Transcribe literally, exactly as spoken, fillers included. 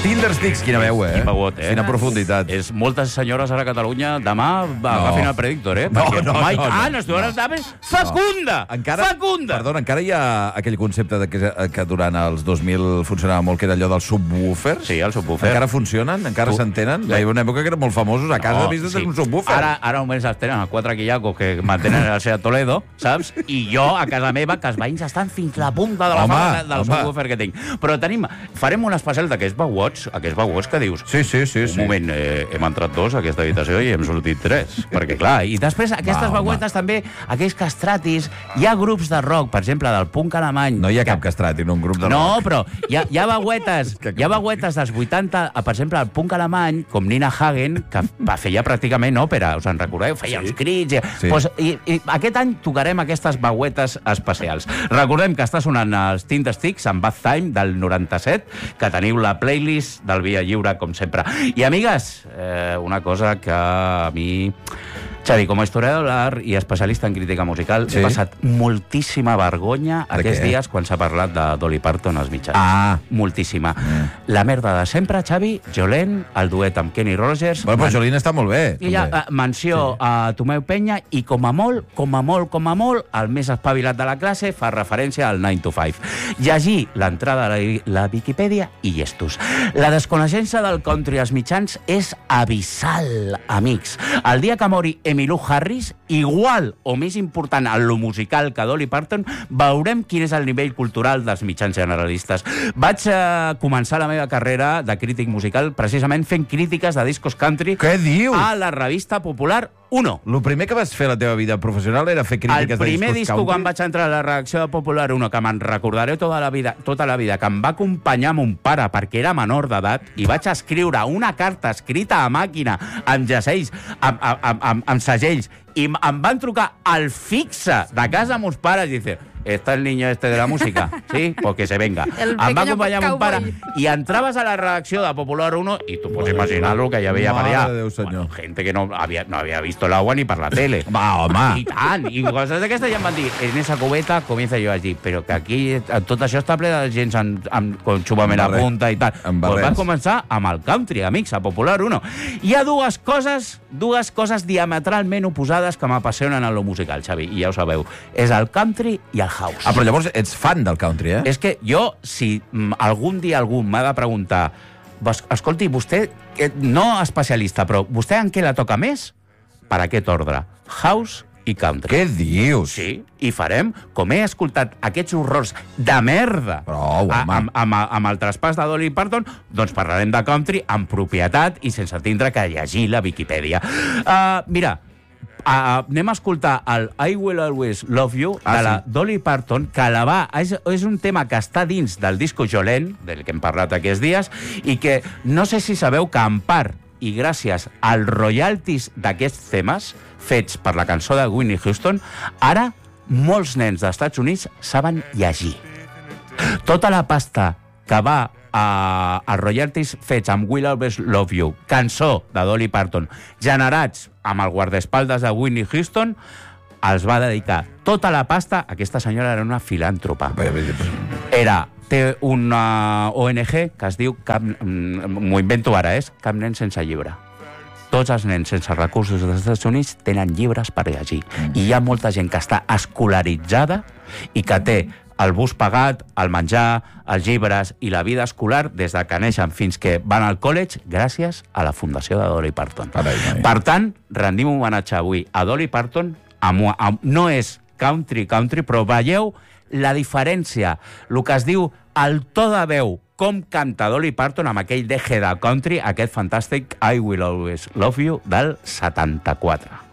Tindersticks, quina veu, eh? Quin veuot, eh? Quina profunditat. És moltes senyores ara a Catalunya demà va, No. agafin el Predictor, eh? No, Perquè, no, mai no, no. tant, es diuen estaven fecunda! Encara, Fecunda! Perdona, encara hi ha aquell concepte de que, que durant els dos mil funcionava molt, que era allò dels subwoofers? Sí, el subwoofer. Encara funcionen? Encara Tu- s'entenen? Hi havia una època que eren molt famosos. A casa no, vist sí. un subwoofer. Ara, ara només els tenen els quatre quillacos que mantenen el Seat Toledo, saps? I jo, a casa meva, que els veïns estan fins la punta de la Home, fama del home. subwoofer que tinc. Però tenim, farem un especial d'aquests baguots, aquests baguots que dius, Sí, sí, sí. un sí. moment, eh, hem entrat dos a aquesta habitació i hem sortit tres. Perquè, clar, i després aquestes Va, baguetes també, aquells castratis, hi ha grups de rock, per exemple, del punk alemany. No hi ha cap castrat en un grup de No, rock. però hi ha, hi ha baguetes, Que- hi ha baguetes dels vuitanta, per exemple, el punk alemany, com Nina Hagen, que fa- feia pràcticament òpera, us en recordeu? Feia sí. uns crits. I, Sí. pues, i, i aquest any tocarem aquestes baguetes especials. Recordem que està sonant els Tindersticks amb Bath Time del noranta-set, que teniu la playlist del Via Lliure, com sempre. I, amigues, eh, una cosa que a mi... Xavi, com a historiador de l'art i especialista en crítica musical, Sí. he passat moltíssima vergonya De aquests què? dies quan s'ha parlat de Dolly Parton als mitjans. Ah. Moltíssima. La merda de sempre, Xavi, Jolene, el duet amb Kenny Rogers... Bueno, però Jolene està molt bé. I ja, també. eh, menció sí. a Tomeu Penya i com a molt, com a molt, com a molt, el més espavilat de la classe fa referència al nine to five. Llegir l'entrada a la, la Viquipèdia i llestos. La desconeixença del country als mitjans és abissal, amics. El dia que mori Emmylou Harris, igual o més important en lo musical que Dolly Parton, veurem quin és el nivell cultural dels mitjans generalistes. Vaig eh, començar la meva carrera de crític musical precisament fent crítiques de discos country Què dius? a la revista popular Uno. El primer que vas fer a la teva vida professional era fer El crítiques de primer discos disco country? quan vaig entrar a la redacció de Popular Uno, que me'n recordaré tota la vida, tota la vida, que em va acompanyar mon pare perquè era menor d'edat, i vaig escriure una carta escrita a màquina, amb jessells, amb, amb, amb, amb, amb segells, i em em van trucar al fixe de casa meus pares i dir, está el niño este de la música, ¿sí? Pues que se venga. El Em va pequeño acompanyar mon pare cowboy. i entraves a la redacció de Popular Uno i tu pots imaginar lo que hi havia per allà. Mare de Déu, senyor. Bueno, gente que no había, no había visto el agua ni per la tele. Va, home. I tant, i coses d'aquestes ja em van dir, en esa cubeta comienza jo a dir, però que aquí tot això està ple de gent amb, amb, con xupament a Amb barret. punta i tal. Amb Pues barrets. va començar amb el country, amics, a Popular Uno. Hi ha dues coses, dues coses diametralment oposades que m'apassionen en lo musical, Xavi, i ja ho sabeu. És el country i el house. Ah, però llavors ets fan del country, eh? És que jo, si mm, algun dia algú m'ha de preguntar, "Vos- escolti, vostè, eh, no especialista, però vostè en què la toca més? Per aquest ordre, house i country. Què dius? Sí, i farem, com he escoltat aquests horrors de merda Prou, a- home. amb, amb, amb el traspàs de Dolly Parton, doncs parlarem de country amb propietat i sense tindre que llegir la Viquipèdia. Uh, mira, Uh, anem a escoltar el I Will Always Love You Ah, de la sí. Dolly Parton, que la va... És, és un tema que està dins del disco Jolene, del que hem parlat aquests dies, i que no sé si sabeu que en part i gràcies als royalties d'aquests temes fets per la cançó de Whitney Houston, ara molts nens dels Estats Units saben llegir. Tota la pasta que va a, a royalties fets amb Will Always Love You, cançó de Dolly Parton, generats amb el guardaespaldes de Whitney Houston, els va dedicar tota la pasta. Aquesta senyora era una filàntropa. Era, té una O N G que es diu, cap, m'ho invento ara, és Cap nen sense llibre. Tots els nens sense recursos dels Estats Units tenen llibres per llegir. I hi ha molta gent que està escolaritzada i que té el bus pagat, el menjar, els llibres i la vida escolar des de que neixen fins que van al college gràcies a la fundació de Dolly Parton. Carai, noi. Per tant, rendim homenatge avui a Dolly Parton. Amb, amb, no és country, country, però veieu la diferència, el que es diu el to de veu, com canta Dolly Parton amb aquell deje de country, aquest fantàstic I Will Always Love You del setanta-quatre.